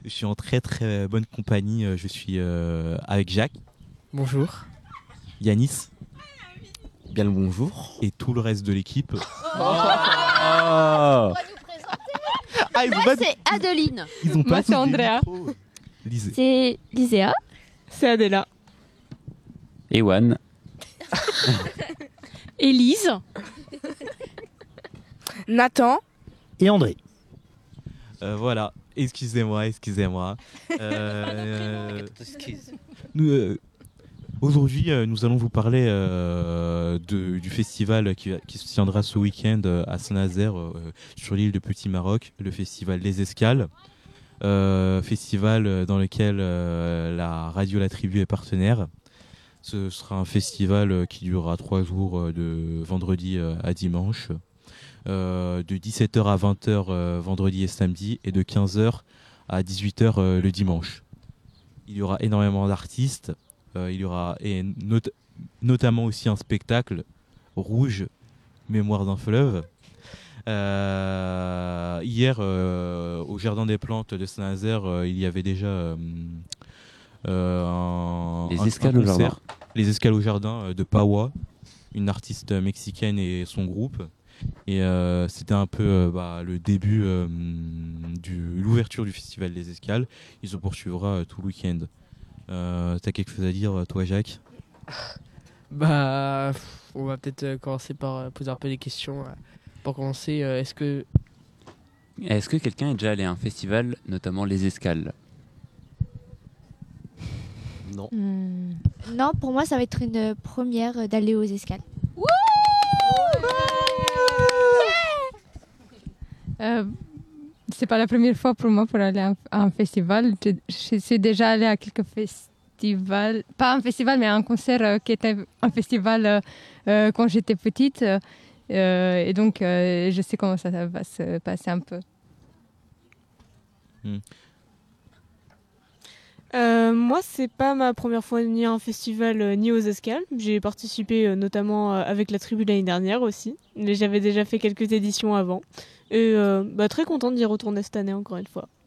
Je suis en très très bonne compagnie. Je suis avec Jacques, Bonjour. Yanis Bien le bonjour. et tout le reste de l'équipe. Ah. Ah, ils ont Moi, pas, c'est Adeline. ils ont pas Moi, c'est tous des Andrea. micros. Lisez. C'est Liséa. C'est Adela. Ewan. Élise. Nathan. Et André. Voilà. Excusez-moi. Nous, aujourd'hui, nous allons vous parler du festival qui se tiendra ce week-end à Saint-Nazaire, sur l'île de Petit Maroc, le festival Les Escales. Festival dans lequel la radio La Tribu est partenaire. Ce sera un festival qui durera 3 jours, de vendredi à dimanche, de 17h à 20h vendredi et samedi, et de 15h à 18h le dimanche. Il y aura énormément d'artistes, il y aura notamment aussi un spectacle, Rouge, Mémoire d'un fleuve. Hier, au Jardin des Plantes de Saint-Nazaire, il y avait déjà Les un Escales au concert. Jardin. Les Escales au Jardin de Pawa, une artiste mexicaine et son groupe. Et c'était un peu le début de l'ouverture du festival des Escales. Il se poursuivra tout le week-end. T'as quelque chose à dire, toi, Jacques? On va peut-être commencer par poser un peu des questions. Pour commencer, est-ce que quelqu'un est déjà allé à un festival, notamment Les Escales? Non. Non, pour moi, ça va être une première d'aller aux escales. C'est pas la première fois pour moi pour aller à un festival. Je suis déjà allée à quelques festivals, pas un festival, mais un concert qui était un festival quand j'étais petite. Et donc, je sais comment ça va se passer un peu. Moi, c'est pas ma première fois ni à un festival ni aux escales. J'ai participé notamment avec la tribu l'année dernière aussi. Mais j'avais déjà fait quelques éditions avant. Et très contente d'y retourner cette année encore une fois.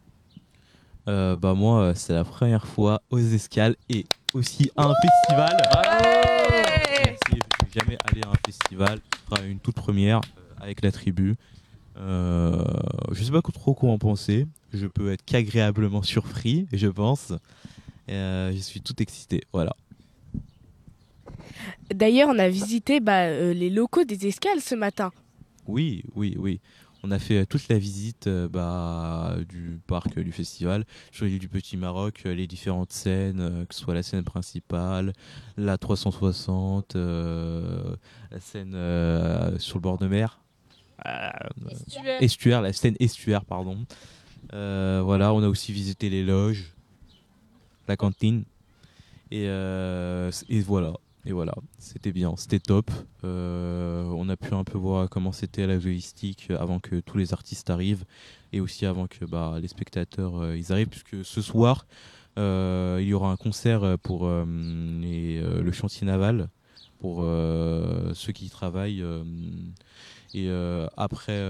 Moi, c'est la première fois aux Escales et aussi à un festival. Merci, je suis jamais allé à un festival. Ce sera une toute première avec la tribu. Je sais pas trop quoi en penser. Je peux être qu'agréablement surpris, je pense. Je suis tout excité. Voilà. d'ailleurs on a visité les locaux des escales ce matin. Oui. On a fait toute la visite du parc du festival, sur l'île du Petit Maroc, les différentes scènes, que ce soit la scène principale, la 360, la scène sur le bord de mer. Estuaire, la scène estuaire, pardon. Voilà, on a aussi visité les loges, la cantine, et voilà. Et voilà, c'était bien, c'était top. On a pu un peu voir comment c'était la logistique avant que tous les artistes arrivent et aussi avant que les spectateurs ils arrivent, puisque ce soir il y aura un concert pour le chantier naval, pour ceux qui y travaillent. Et après,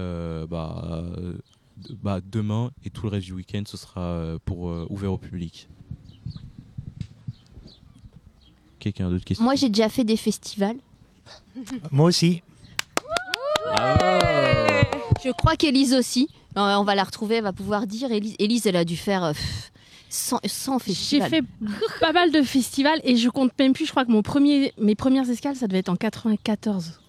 demain et tout le reste du week-end, ce sera ouvert au public. Quelqu'un d'autre question? Moi, j'ai déjà fait des festivals. Moi aussi. Je crois qu'Élise aussi. On va la retrouver, elle va pouvoir dire. Élise, elle a dû faire 100 J'ai festivals. fait pas mal de festivals et je compte même plus. Je crois que mes premières escales, ça devait être en 94.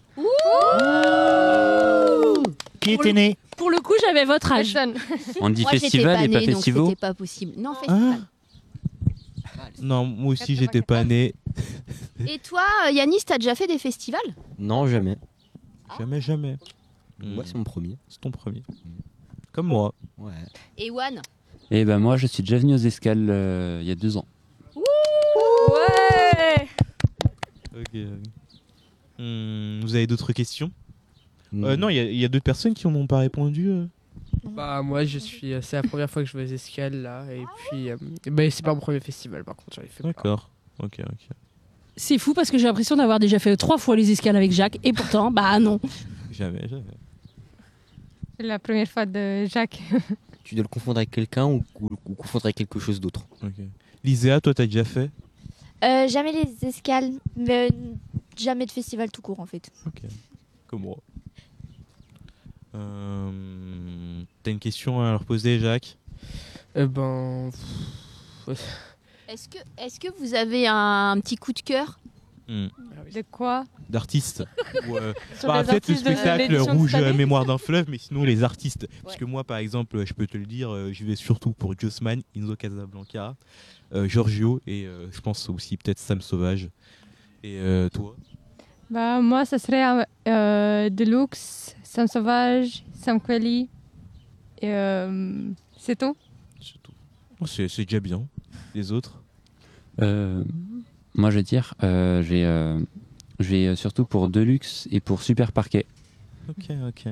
Qui était né? Pour le coup, j'avais votre âge. On dit Moi, j'étais festival pas et pas née, donc festival. c'était pas possible. Non, festival. Non, moi aussi j'étais pas né. Et toi, Yanis, t'as déjà fait des festivals? Non, jamais. Jamais. Moi, c'est mon premier. C'est ton premier. Comme moi. Ouais. Et One? Et moi, je suis déjà venu aux Escales il y a 2 ans. Ouais. Ok. Vous avez d'autres questions? Non, il y a d'autres personnes qui n'ont pas répondu. Moi c'est la première fois que je vais aux escales là, et puis c'est pas mon premier festival par contre, j'en ai fait pas. D'accord. Ok. C'est fou parce que j'ai l'impression d'avoir déjà fait 3 fois les escales avec Jacques et pourtant, non. Jamais. C'est la première fois de Jacques. Tu dois le confondre avec quelqu'un ou confondre avec quelque chose d'autre. Ok. Liséa, toi, t'as déjà fait? Jamais les escales, mais jamais de festival tout court en fait. Ok. Comme moi. T'as une question à leur poser, Jacques? Est-ce que vous avez un petit coup de cœur? De quoi? D'artistes. Ou, Sur les peut-être le artistes de spectacle l'édition de Rouge cette année. Mémoire d'un fleuve, mais sinon les artistes. Parce que moi, par exemple, je peux te le dire, je vais surtout pour Jossman, Inzo Casablanca, Giorgio et je pense aussi peut-être Sam Sauvage. Et toi? Bah, moi, ça serait Deluxe, Sam Sauvage, Sam Quelly. Et c'est tout. Oh, c'est déjà bien. Les autres? Moi, je vais dire, je vais surtout pour Deluxe et pour Super Parquet. Ok.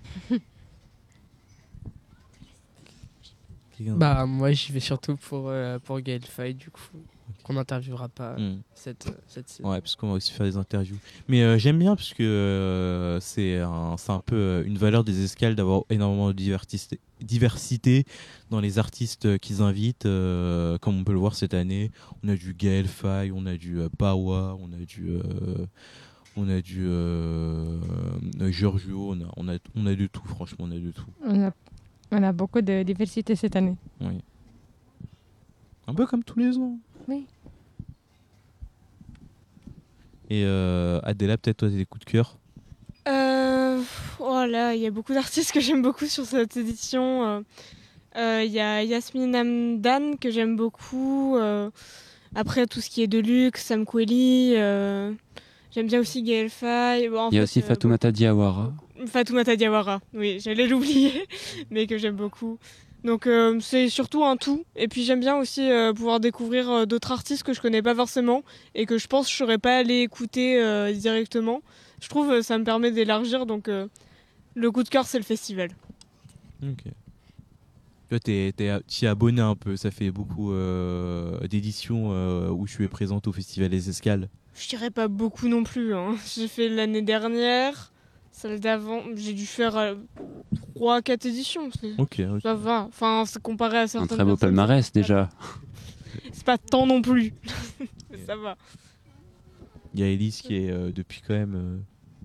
Bah, moi, j'y vais surtout pour Gaël Faye, du coup, qu'on n'interviewera pas cette saison. Ouais, parce qu'on va aussi faire des interviews. Mais j'aime bien parce que c'est un peu une valeur des escales d'avoir énormément de diversité dans les artistes qu'ils invitent. Comme on peut le voir cette année, on a du Gaël Faye, on a du Bawa, on a du Giorgio, on a de tout, franchement, on a de tout. On a beaucoup de diversité cette année. Oui. Un peu comme tous les ans. Oui. Et Adela, peut-être toi, t'as des coups de cœur? Oh là, il y a beaucoup d'artistes que j'aime beaucoup sur cette édition. Il y a Yasmine Hamdan que j'aime beaucoup. Après, tout ce qui est Deluxe, Sam Quelly. J'aime bien aussi Gaël Faye. Bon, Il y a aussi Fatoumata Diawara. Fatoumata Diawara, oui, j'allais l'oublier, mais que j'aime beaucoup. Donc c'est surtout un tout. Et puis j'aime bien aussi pouvoir découvrir d'autres artistes que je connais pas forcément et que je pense que je serais pas allé écouter directement. Je trouve ça me permet d'élargir, donc le coup de cœur c'est le festival. Ok. Toi, t'y es abonné un peu, ça fait beaucoup d'éditions où je suis présente au Festival des Escales. Je dirais pas beaucoup non plus, hein. J'ai fait l'année dernière, celle d'avant, j'ai dû faire 3-4 éditions. Ok. Ça va, enfin c'est comparé à certaines Un très beau personnes, palmarès déjà. c'est pas tant non plus. Ça va. Il y a Elise qui est depuis quand même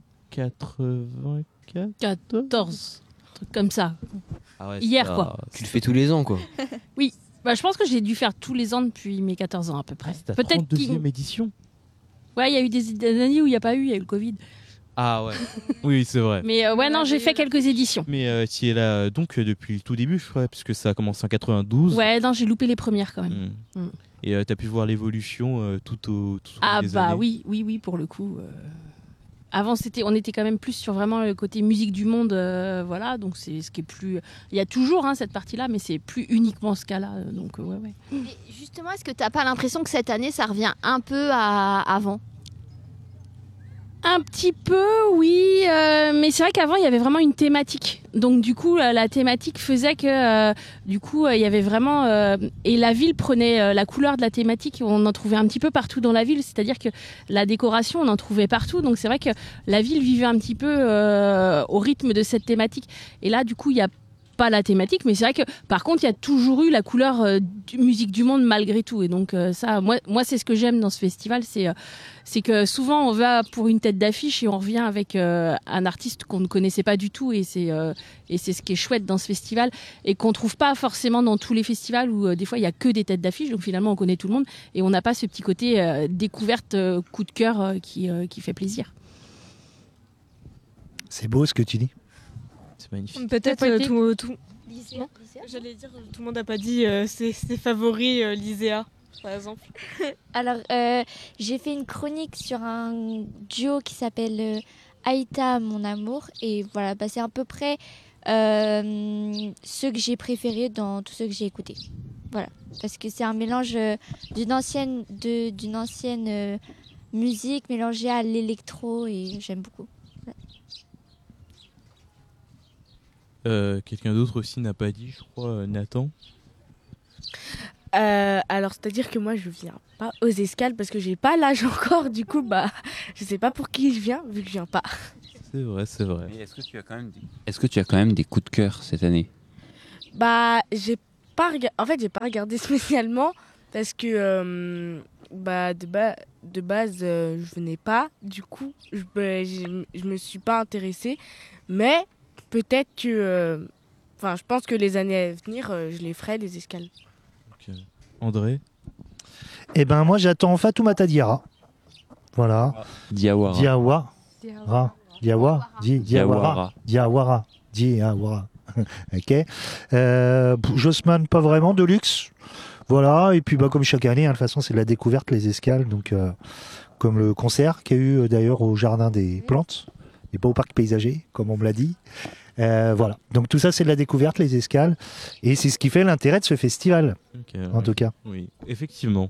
84 14, un truc comme ça. Ah ouais, Hier, ça- quoi. Tu le fais tous les ans, quoi. Oui, bah, je pense que j'ai dû faire tous les ans depuis mes 14 ans à peu près. C'est ta Peut-être 32e édition. Ouais, il y a eu des années où il n'y a pas eu, il y a eu le Covid. Ah ouais. Oui, c'est vrai. Mais ouais, non, j'ai fait quelques éditions. Mais tu es là donc depuis le tout début, je crois, puisque ça a commencé en 92. Ouais, non, j'ai loupé les premières quand même. Mm. Et tu as pu voir l'évolution tout au Ah des bah années. oui, pour le coup. Avant, on était quand même plus sur vraiment le côté musique du monde, voilà. Donc c'est ce qui est plus. Il y a toujours cette partie-là, mais c'est plus uniquement ce cas-là. Donc ouais. Et justement, est-ce que t'as pas l'impression que cette année, ça revient un peu à avant? Un petit peu, oui, mais c'est vrai qu'avant il y avait vraiment une thématique. Donc du coup, la thématique faisait que, du coup, il y avait vraiment et la ville prenait la couleur de la thématique. On en trouvait un petit peu partout dans la ville, c'est-à-dire que la décoration, on en trouvait partout. Donc c'est vrai que la ville vivait un petit peu au rythme de cette thématique. Et là, du coup, il y a pas la thématique, mais c'est vrai que par contre il y a toujours eu la couleur musique du monde malgré tout, et donc ça moi c'est ce que j'aime dans ce festival, c'est que souvent on va pour une tête d'affiche et on revient avec un artiste qu'on ne connaissait pas du tout, et c'est ce qui est chouette dans ce festival et qu'on trouve pas forcément dans tous les festivals où des fois il y a que des têtes d'affiche, donc finalement on connaît tout le monde et on n'a pas ce petit côté découverte, coup de cœur qui fait plaisir. C'est beau ce que tu dis. C'est magnifique. Peut-être poétique. Non, j'allais dire, tout le monde n'a pas dit ses favoris, Liséa, par exemple. Alors, j'ai fait une chronique sur un duo qui s'appelle Aïta, mon amour. Et voilà, bah, c'est à peu près ceux que j'ai préférés dans tous ceux que j'ai écoutés. Voilà, parce que c'est un mélange d'une ancienne musique mélangée à l'électro et j'aime beaucoup. Quelqu'un d'autre aussi n'a pas dit, je crois, Nathan. Alors, c'est-à-dire que moi, je viens pas aux escales parce que j'ai pas l'âge encore. Du coup, bah, je sais pas pour qui je viens vu que je viens pas. C'est vrai, c'est vrai. Mais est-ce que tu as quand même des coups de cœur cette année? Bah, j'ai En fait, j'ai pas regardé spécialement parce que de base, je venais pas. Du coup, je me suis pas intéressée. Mais peut-être que... je pense que les années à venir, je les ferai, des escales. Ok. André? Eh ben moi j'attends Fatoumata Diarra. Voilà. Diawara. Diawara. Ok. Jossman, pas vraiment, de luxe. Voilà. Et puis comme chaque année, de toute façon c'est de la découverte, les escales. Donc comme le concert qu'il y a eu d'ailleurs au Jardin des Plantes, et pas au parc paysager, comme on me l'a dit. Voilà. Donc tout ça c'est de la découverte, les escales. Et c'est ce qui fait l'intérêt de ce festival, en tout cas. Oui, effectivement.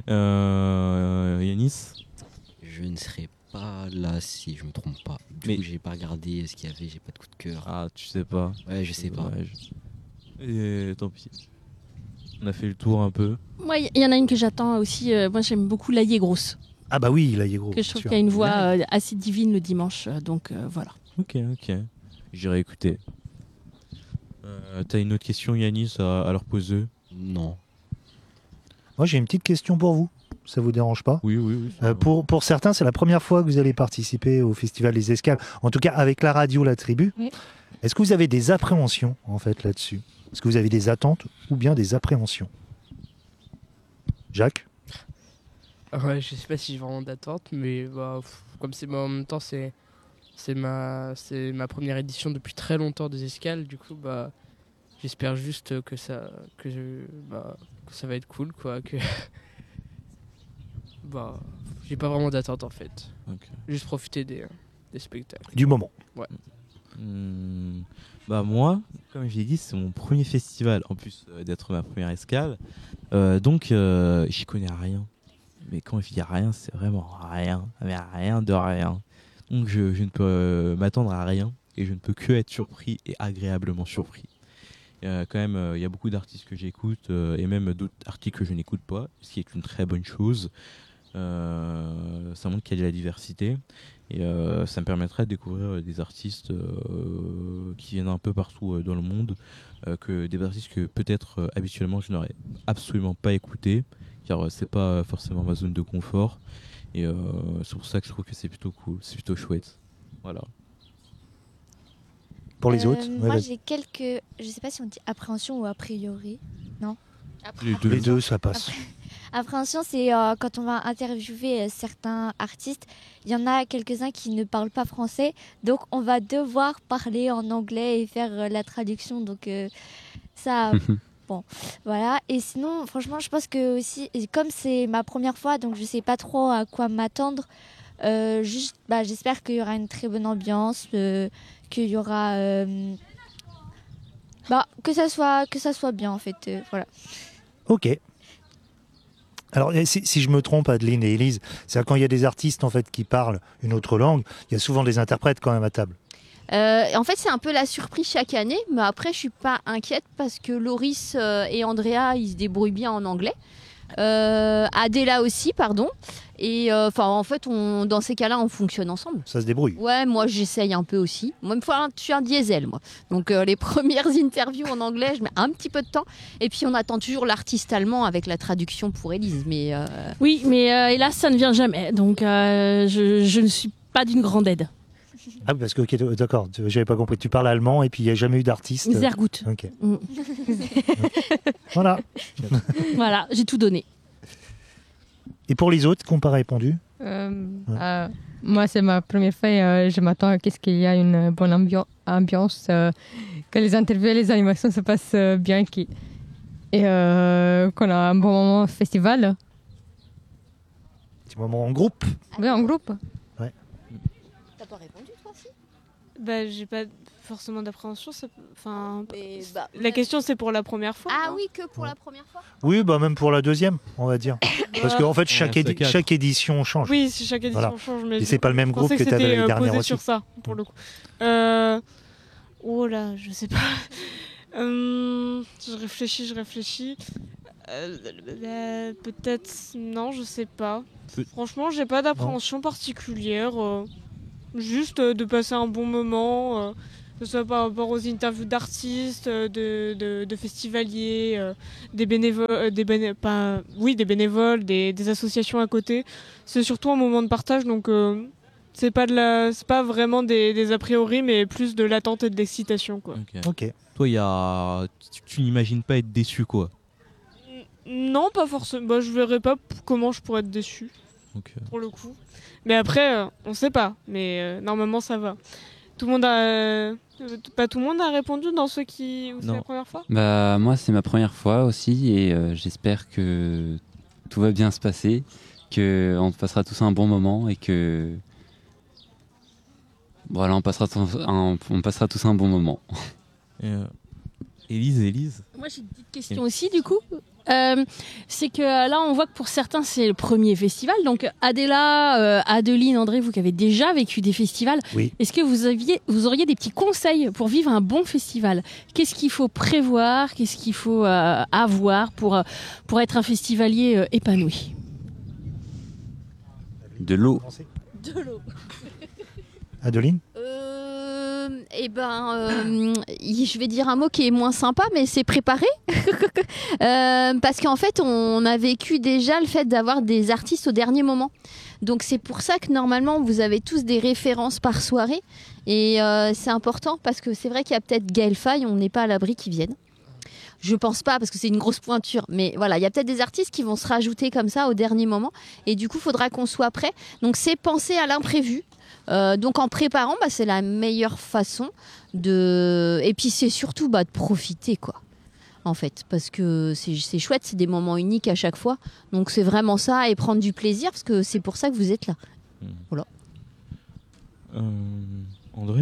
Yanis? Je ne serai pas là si je me trompe pas. Du coup, j'ai pas regardé ce qu'il y avait, j'ai pas de coup de cœur. Ah, tu sais pas? Ouais, je sais pas. Et tant pis. On a fait le tour un peu. Moi, il y en a une que j'attends aussi. Moi, j'aime beaucoup l'Aillé Grosse. Ah bah oui, là il est gros. Que je trouve qu'il y a une voix assez divine le dimanche. Donc voilà. Ok. J'irai écouter. T'as une autre question, Yanis, à leur poser? Non. Moi j'ai une petite question pour vous. Ça vous dérange pas? Oui. Pour certains, c'est la première fois que vous allez participer au Festival des Escales, en tout cas avec la radio La Tribu. Oui. Est-ce que vous avez des appréhensions en fait là-dessus? Est-ce que vous avez des attentes ou bien des appréhensions? Jacques? Ouais, je sais pas si j'ai vraiment d'attente, mais comme en même temps c'est ma première édition depuis très longtemps des escales, du coup j'espère juste que ça va être cool, quoi, que j'ai pas vraiment d'attente en fait. Ok. Juste profiter des spectacles. Du moment. Ouais. Moi, comme j'ai dit, c'est mon premier festival, en plus d'être ma première escale. Donc j'y connais rien. Mais quand je dis rien, c'est vraiment rien. Mais rien de rien. Donc je ne peux m'attendre à rien. Et je ne peux que être surpris et agréablement surpris. Quand même, il y a beaucoup d'artistes que j'écoute et même d'autres artistes que je n'écoute pas, ce qui est une très bonne chose. Ça montre qu'il y a de la diversité et ça me permettrait de découvrir des artistes qui viennent un peu partout dans le monde, des artistes que peut-être habituellement je n'aurais absolument pas écouté, car c'est pas forcément ma zone de confort, et c'est pour ça que je trouve que c'est plutôt cool, c'est plutôt chouette. Voilà. Pour les autres? Moi j'ai quelques, je sais pas si on dit appréhension ou a priori, non? Les deux, ça passe. Appréhension, c'est quand on va interviewer certains artistes, il y en a quelques-uns qui ne parlent pas français, donc on va devoir parler en anglais et faire la traduction, donc ça, bon, voilà. Et sinon, franchement, je pense que aussi, et comme c'est ma première fois, donc je sais pas trop à quoi m'attendre, j'espère qu'il y aura une très bonne ambiance, qu'il y aura... que ça soit bien, en fait, voilà. Ok. Alors, si je me trompe, Adeline et Élise, c'est quand il y a des artistes en fait qui parlent une autre langue, il y a souvent des interprètes quand même à table. En fait, c'est un peu la surprise chaque année, mais après, je suis pas inquiète parce que Loris et Andrea, ils se débrouillent bien en anglais. Adela aussi, pardon. Et en fait, dans ces cas-là, on fonctionne ensemble. Ça se débrouille. Ouais, moi, j'essaye un peu aussi. Moi, je suis un diesel, moi. Donc, les premières interviews en anglais, je mets un petit peu de temps. Et puis, on attend toujours l'artiste allemand avec la traduction pour Élise. Mais oui, mais hélas, ça ne vient jamais. Donc, je ne suis pas d'une grande aide. Ah, parce que, ok, d'accord, j'avais pas compris. Tu parles allemand et puis il n'y a jamais eu d'artiste. Sehr gut. Ok. Voilà. Voilà, j'ai tout donné. Et pour les autres qui n'ont pas répondu? Moi, c'est ma première fois et je m'attends à ce qu'il y a une bonne ambiance, que les interviews et les animations se passent bien et qu'on a un bon moment au festival. Petit moment en groupe? Oui, en groupe. Ouais. T'as pas répondu, toi aussi? J'ai pas forcément d'appréhension. La question, c'est pour la première fois. Ah oui, que pour la première fois? Oui, même pour la deuxième, on va dire. Parce qu'en fait, chaque édition change. Oui, chaque édition Voilà. change. Mais et c'est pas le même groupe que tu avais l'année dernière aussi. Sur ça, pour le coup. Oh là, je sais pas. Je réfléchis. Peut-être, non, je sais pas. Franchement, j'ai pas d'appréhension particulière. Juste de passer un bon moment. que ce soit par rapport aux interviews d'artistes, de festivaliers, des bénévoles, des bénévoles, des associations à côté. C'est surtout un moment de partage, donc c'est pas vraiment des a priori, mais plus de l'attente et de l'excitation, quoi. Ok. Toi, tu n'imagines pas être déçu, quoi. Non, pas forcément. Bah, je verrais pas comment je pourrais être déçu, pour le coup. Mais après, on sait pas. Mais normalement, ça va. Pas tout le monde a répondu dans ceux qui... Ou c'est la première fois ? Bah, moi, c'est ma première fois aussi et j'espère que tout va bien se passer, qu'on passera tous un bon moment et que... Voilà, on passera tous un bon moment. Élise Moi, j'ai une petite question aussi, du coup. C'est que là, on voit que pour certains, c'est le premier festival. Donc, Adéla, Adeline, André, vous qui avez déjà vécu des festivals, oui. Est-ce que vous auriez des petits conseils pour vivre un bon festival ? Qu'est-ce qu'il faut prévoir ? Qu'est-ce qu'il faut avoir pour être un festivalier épanoui ? De l'eau. De l'eau. Adeline ? Je vais dire un mot qui est moins sympa, mais c'est préparé. Parce qu'en fait, on a vécu déjà le fait d'avoir des artistes au dernier moment. Donc c'est pour ça que normalement, vous avez tous des références par soirée. Et c'est important parce que c'est vrai qu'il y a peut-être Gaël Faye, on n'est pas à l'abri qu'ils viennent. Je pense pas parce que c'est une grosse pointure, mais voilà, il y a peut-être des artistes qui vont se rajouter comme ça au dernier moment. Et du coup, il faudra qu'on soit prêt. Donc c'est penser à l'imprévu. Donc en préparant, c'est la meilleure façon de... Et puis c'est surtout de profiter, quoi. En fait, parce que c'est chouette, c'est des moments uniques à chaque fois. Donc c'est vraiment ça, et prendre du plaisir, parce que c'est pour ça que vous êtes là. Voilà. André ?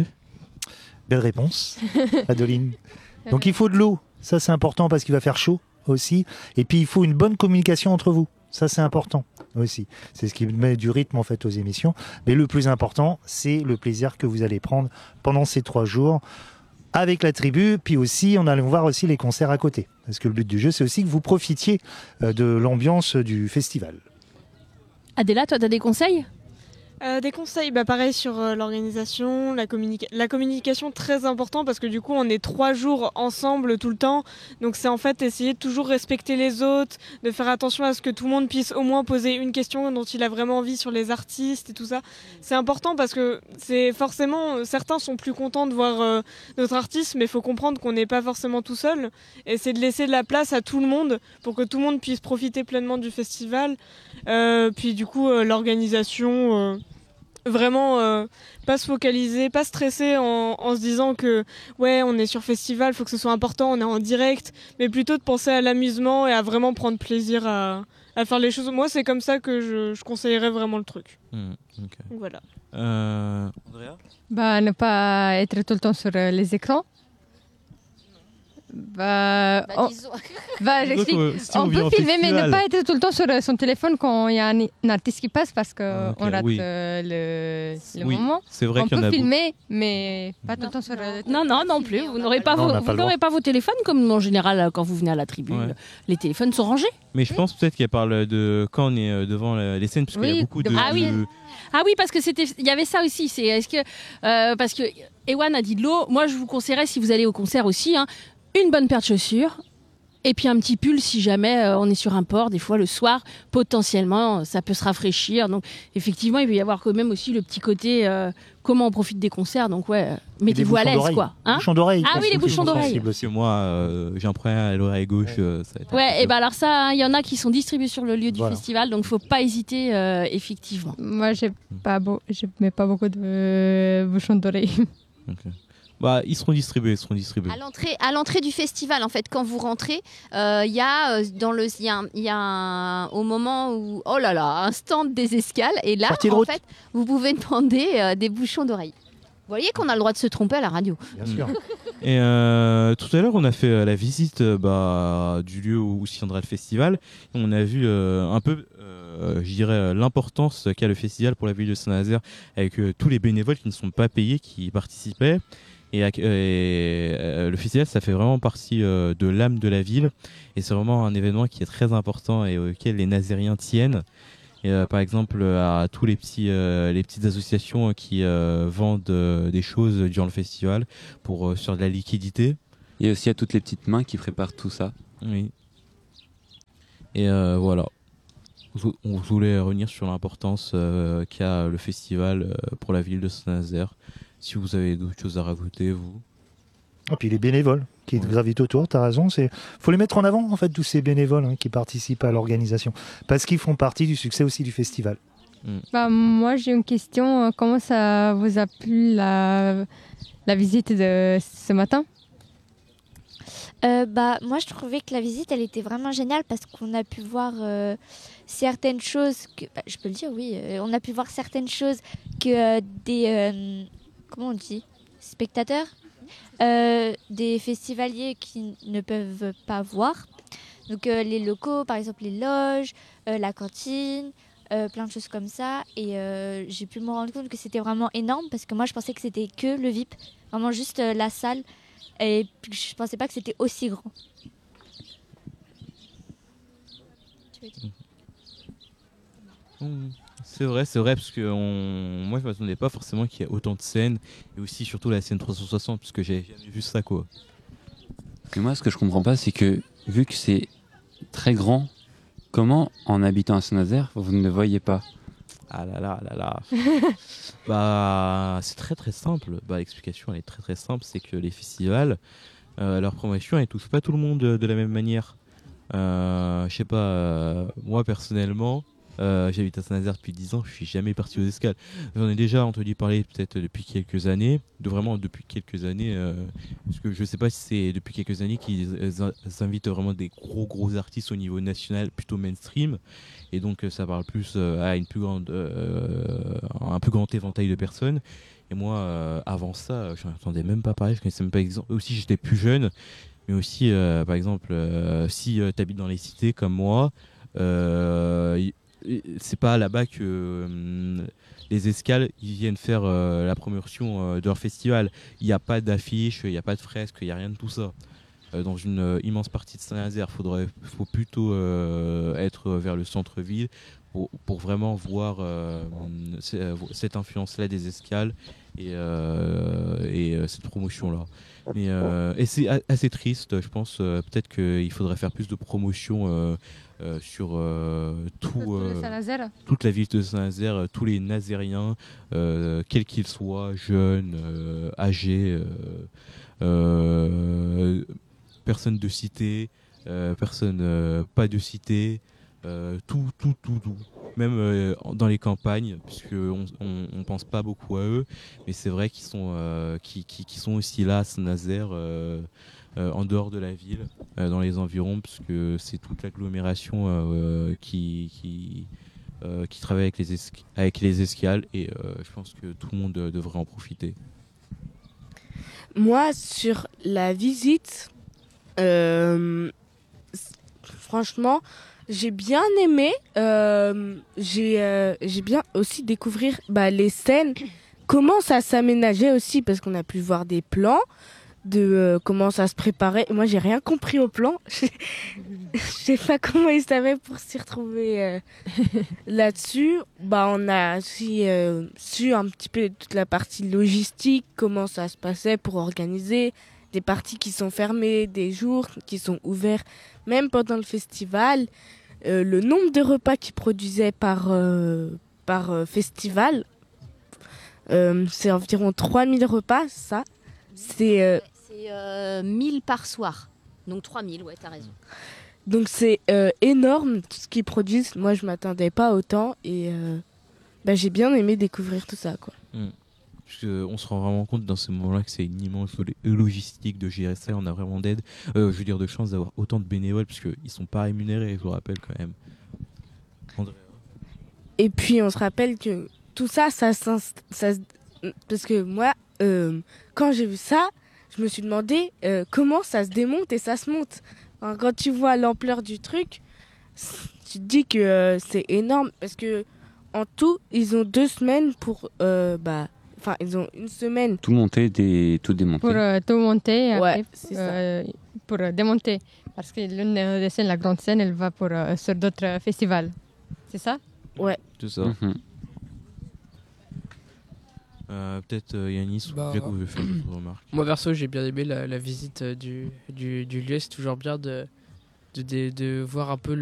Belle réponse, Adeline. Donc il faut de l'eau, ça c'est important parce qu'il va faire chaud aussi. Et puis il faut une bonne communication entre vous. Ça, c'est important aussi. C'est ce qui met du rythme en fait aux émissions. Mais le plus important, c'est le plaisir que vous allez prendre pendant ces 3 jours avec la tribu. Puis aussi, on allait voir aussi les concerts à côté. Parce que le but du jeu, c'est aussi que vous profitiez de l'ambiance du festival. Adéla, toi, tu as des conseils ? Des conseils, pareil sur l'organisation, la communication très important parce que du coup on est 3 jours ensemble tout le temps, donc c'est en fait essayer de toujours respecter les autres, de faire attention à ce que tout le monde puisse au moins poser une question dont il a vraiment envie sur les artistes et tout ça. C'est important parce que c'est forcément, certains sont plus contents de voir notre artiste, mais il faut comprendre qu'on n'est pas forcément tout seul et c'est de laisser de la place à tout le monde pour que tout le monde puisse profiter pleinement du festival. Puis du coup l'organisation... Vraiment pas se focaliser, pas stresser en se disant que ouais on est sur festival, faut que ce soit important, on est en direct, mais plutôt de penser à l'amusement et à vraiment prendre plaisir à faire les choses. Moi c'est comme ça que je conseillerais vraiment le truc. Okay. Donc, voilà. Andrea ? Ne pas être tout le temps sur les écrans. J'explique. On peut filmer, mais ne pas être tout le temps sur son téléphone quand il y a un artiste qui passe parce qu'on rate le moment. C'est vrai on peut filmer, mais pas tout le temps sur le téléphone. Non plus. Vous n'aurez pas vos téléphones comme en général quand vous venez à la tribune. Ouais. Les téléphones sont rangés. Mais je pense peut-être qu'elle parle de quand on est devant les scènes, parce qu'il y a beaucoup de... Ah oui, parce que il y avait ça aussi. Parce que Ewan a dit de l'eau. Moi, je vous conseillerais, si vous allez au concert aussi, une bonne paire de chaussures et puis un petit pull si jamais on est sur un port. Des fois, le soir, potentiellement, ça peut se rafraîchir. Donc, effectivement, il peut y avoir quand même aussi le petit côté comment on profite des concerts. Donc, ouais, mettez-vous à l'aise, quoi. Bouchons d'oreilles. Ah oui, les bouchons d'oreilles. Parce que moi, j'ai un problème à l'oreille gauche. Et alors ça, il y en a qui sont distribués sur le lieu du festival. Donc, faut pas hésiter, effectivement. Moi, je mets pas beaucoup de bouchons d'oreilles. Okay. Ils seront distribués. À l'entrée du festival, en fait, quand vous rentrez, il y a au moment où un stand des escales, et là, en fait, vous pouvez demander des bouchons d'oreilles. Vous voyez qu'on a le droit de se tromper à la radio. Bien sûr. Et tout à l'heure, on a fait la visite du lieu où s'y tiendra le festival. On a vu un peu, je dirais, l'importance qu'a le festival pour la ville de Saint-Nazaire, avec tous les bénévoles qui ne sont pas payés, qui y participaient. Et le festival, ça fait vraiment partie de l'âme de la ville. Et c'est vraiment un événement qui est très important et auquel les Nazériens tiennent. Et par exemple à tous les petites associations qui vendent des choses durant le festival pour sur de la liquidité. Et aussi à toutes les petites mains qui préparent tout ça. Oui. Et voilà. On voulait revenir sur l'importance qu'a le festival pour la ville de Saint-Nazaire. Si vous avez d'autres choses à rajouter, vous. Et puis les bénévoles qui gravitent autour, tu as raison. Faut les mettre en avant, en fait, tous ces bénévoles qui participent à l'organisation. Parce qu'ils font partie du succès aussi du festival. Moi, j'ai une question. Comment ça vous a plu la visite de ce matin? Moi, je trouvais que la visite, elle était vraiment géniale parce qu'on a pu voir certaines choses que... je peux le dire, oui. On a pu voir certaines choses que des... comment on dit? Spectateurs, des festivaliers qui ne peuvent pas voir. Donc les locaux, par exemple les loges, la cantine, plein de choses comme ça. Et j'ai pu me rendre compte que c'était vraiment énorme parce que moi je pensais que c'était que le VIP, vraiment juste la salle. Et je pensais pas que c'était aussi grand. C'est vrai, parce que moi je m'attendais pas forcément qu'il y ait autant de scènes et aussi surtout la scène 360 parce que j'ai jamais vu ça quoi. Et moi ce que je comprends pas c'est que vu que c'est très grand, comment en habitant à Saint-Nazaire vous ne le voyez pas? Ah là là. C'est très très simple. L'explication elle est très très simple, c'est que les festivals, leur promotion elle touche pas tout le monde de la même manière. Je sais pas, moi personnellement, j'habite à Saint-Nazaire depuis 10 ans, je suis jamais parti aux escales. J'en ai déjà entendu parler peut-être depuis quelques années, depuis quelques années, parce que je sais pas si c'est depuis quelques années qu'ils invitent vraiment des gros artistes au niveau national, plutôt mainstream, et donc ça parle plus à un plus grand éventail de personnes. Et moi, avant ça, je n'entendais même pas parler, je connaissais même pas exemple. Aussi, j'étais plus jeune, mais aussi, par exemple, si tu habites dans les cités comme moi, c'est pas là-bas que les escales ils viennent faire la promotion de leur festival. Il n'y a pas d'affiches, il n'y a pas de fresques, il n'y a rien de tout ça. Dans une immense partie de Saint-Nazaire, faut plutôt être vers le centre-ville pour vraiment voir cette influence-là des escales et cette promotion-là. Et c'est assez triste, je pense. Peut-être qu'il faudrait faire plus de promotion sur toute la ville de Saint-Nazaire, tous les Nazériens, quels qu'ils soient, jeunes, âgés, personnes de cité, personnes pas de cité, tout. Même dans les campagnes, puisqu'on ne pense pas beaucoup à eux, mais c'est vrai qu'ils sont, qui sont aussi là à Saint-Nazaire, en dehors de la ville, dans les environs, puisque c'est toute l'agglomération qui travaille avec les escales, et je pense que tout le monde devrait en profiter. Moi, sur la visite, franchement, j'ai bien aimé. J'ai bien aussi découvrir les scènes, comment ça s'aménageait aussi, parce qu'on a pu voir des plans de comment ça se préparait. Moi, j'ai rien compris au plan. Je sais pas comment ils savaient pour s'y retrouver là-dessus. On a aussi su un petit peu toute la partie logistique, comment ça se passait pour organiser des parties qui sont fermées, des jours qui sont ouverts, même pendant le festival. Le nombre de repas qu'ils produisaient par festival, c'est environ 3000 repas, ça. C'est 1000 par soir. Donc 3000, ouais, t'as raison. Donc c'est énorme tout ce qu'ils produisent. Moi, je m'attendais pas autant et j'ai bien aimé découvrir tout ça, quoi. Parce qu'on se rend vraiment compte dans ces moments-là que c'est une immense logistique de gérer ça. On a vraiment d'aide, de chance d'avoir autant de bénévoles, parce qu'ils sont pas rémunérés, je vous rappelle quand même. André. Et puis on se rappelle que tout ça, parce que moi, quand j'ai vu ça, je me suis demandé comment ça se démonte et ça se monte. Enfin, quand tu vois l'ampleur du truc, tu te dis que c'est énorme, parce que en tout, ils ont 2 semaines pour ils ont une semaine. Tout monter, tout démonter. Pour tout monter, ouais, après, c'est ça. Pour démonter. Parce que l'une des scènes, la grande scène, elle va sur d'autres festivals. C'est ça? Ouais. C'est ça. Peut-être Yanis ou Jaco veut faire une remarque. Moi perso j'ai bien aimé la visite du lieu, c'est toujours bien de voir un peu